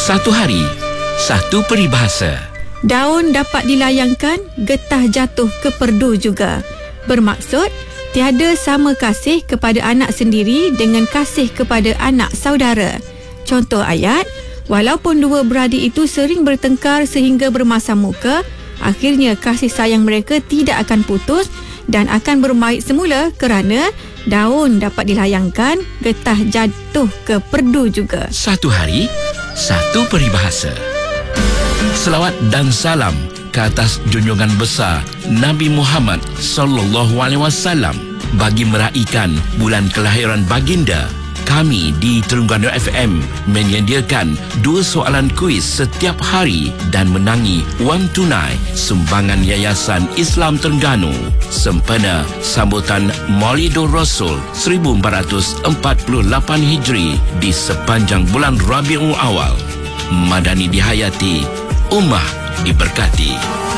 Satu hari, satu peribahasa. Daun dapat dilayangkan, getah jatuh ke perdu juga. Bermaksud, tiada sama kasih kepada anak sendiri dengan kasih kepada anak saudara. Contoh ayat, walaupun dua beradik itu sering bertengkar sehingga bermasam muka, akhirnya kasih sayang mereka tidak akan putus dan akan berbaik semula kerana daun dapat dilayangkan, getah jatuh ke perdu juga. Satu hari, satu peribahasa. Selawat dan salam ke atas junjungan besar Nabi Muhammad SAW bagi meraihkan bulan kelahiran baginda. Kami di Terengganu FM menyediakan 2 soalan kuis setiap hari dan menangi wang tunai sumbangan Yayasan Islam Terengganu sempena sambutan Maulidur Rasul 1448 Hijri di sepanjang bulan Rabiul Awal. Madani dihayati, ummah diberkati.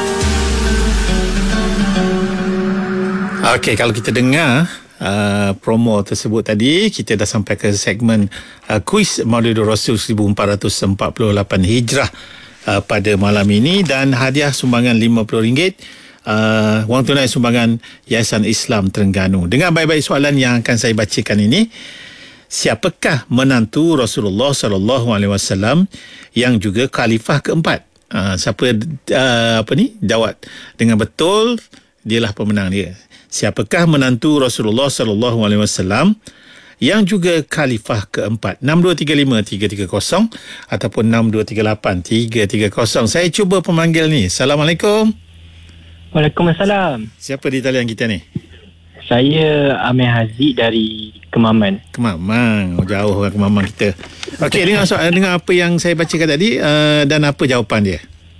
Okey, kalau kita dengar promo tersebut tadi, kita dah sampai ke segmen kuis Maulidur Rasul 1448 Hijrah pada malam ini, dan hadiah sumbangan RM50, wang tunai sumbangan Yayasan Islam Terengganu. Dengar baik-baik soalan yang akan saya bacakan ini. Siapakah menantu Rasulullah SAW yang juga khalifah keempat? Siapa jawab dengan betul, dialah pemenang dia. Siapakah menantu Rasulullah SAW yang juga khalifah keempat? 6235-330 ataupun 6238-330. Saya cuba pemanggil ni. Assalamualaikum. Waalaikumsalam. Siapa di talian kita ni? Saya Amir Haziq dari Kemaman. Kemaman. Jauh orang Kemaman kita. Okey, dengar apa yang saya bacakan tadi, dan apa jawapan dia?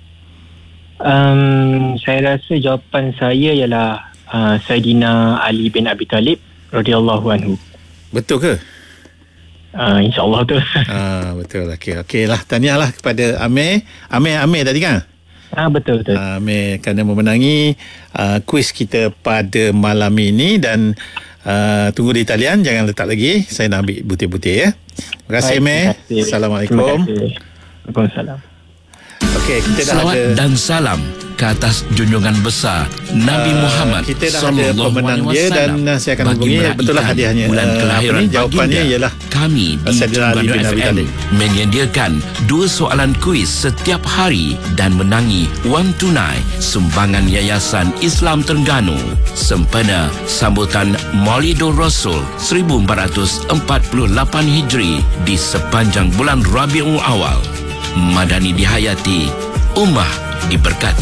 Saya rasa jawapan saya ialah Saidina Ali bin Abi Talib radhiyallahu anhu. Betul ke? InsyaAllah betul. Betul. Okey lah. Tahniahlah kepada Amir. Amir tadi kan? Betul. Amir kerana memenangi kuis kita pada malam ini, dan tunggu di talian, jangan letak lagi. Saya nak ambil butir-butir ya. Terima kasih Amir. Assalamualaikum. Waalaikumsalam. Okey, kita dah Selawat ada dan salam ke atas junjungan besar Nabi Muhammad kita dah ada pemenang dia, dan saya akan hubungi. Betul lah hadiahnya. Bulan kelahiran jawapannya ialah kami di Terengganu FM menyediakan 2 soalan kuis setiap hari dan menangi wang tunai sumbangan Yayasan Islam Terengganu sempena sambutan Maulidur Rasul 1448 Hijri di sepanjang bulan Rabiul Awal. Madani dihayati, ummah diberkati.